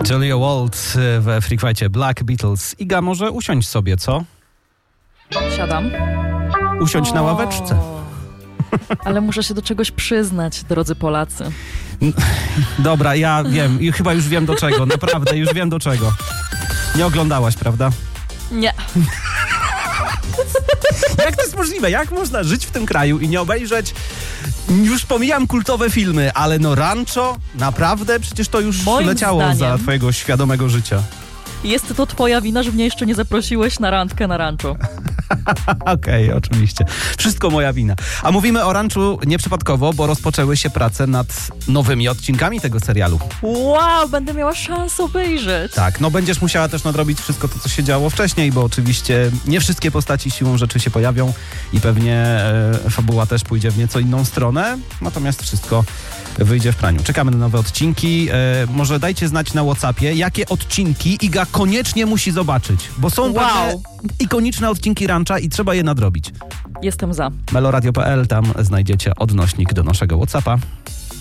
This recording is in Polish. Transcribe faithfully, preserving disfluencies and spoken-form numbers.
Julia Wald we Freakfightie Black Beatles. Iga, może usiądź sobie, co? Siadam. Usiądź o, na ławeczce. Ale muszę się do czegoś przyznać, drodzy Polacy. Dobra, ja wiem i chyba już wiem do czego, naprawdę już wiem do czego. Nie oglądałaś, prawda? Nie. Jak to jest możliwe? Jak można żyć w tym kraju i nie obejrzeć, już pomijam kultowe filmy, ale no Rancho, naprawdę? Przecież to już Moim leciało zdaniem, za twojego świadomego życia. Jest to twoja wina, że mnie jeszcze nie zaprosiłeś na randkę na Rancho. Okej, okay, oczywiście. Wszystko moja wina. A mówimy o Ranchu nieprzypadkowo, bo rozpoczęły się prace nad nowymi odcinkami tego serialu. Wow, będę miała szansę obejrzeć. Tak, no będziesz musiała też nadrobić wszystko to, co się działo wcześniej, bo oczywiście nie wszystkie postaci siłą rzeczy się pojawią i pewnie e, fabuła też pójdzie w nieco inną stronę, natomiast wszystko wyjdzie w praniu. Czekamy na nowe odcinki. E, może dajcie znać na WhatsAppie, jakie odcinki Iga koniecznie musi zobaczyć, bo są wow. pewne ikoniczne odcinki Rancha i trzeba je nadrobić. Jestem za. meloradio kropka p l, tam znajdziecie odnośnik do naszego WhatsAppa.